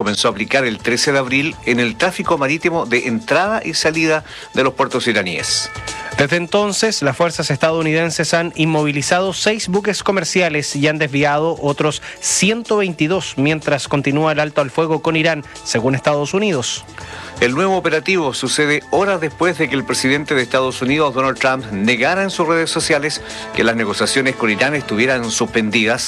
comenzó a aplicar el 13 de abril en el tráfico marítimo de entrada y salida de los puertos iraníes. Desde entonces, las fuerzas estadounidenses han inmovilizado 6 buques comerciales y han desviado otros 122 mientras continúa el alto al fuego con Irán, según Estados Unidos. El nuevo operativo sucede horas después de que el presidente de Estados Unidos, Donald Trump, negara en sus redes sociales que las negociaciones con Irán estuvieran suspendidas